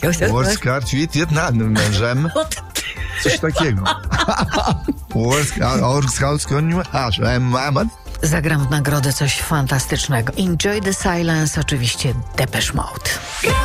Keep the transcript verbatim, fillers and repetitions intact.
Oscar, tweet Vietnam, mężem. Coś takiego. Zagram w nagrodę coś fantastycznego. Enjoy the Silence, oczywiście Depeche Mode.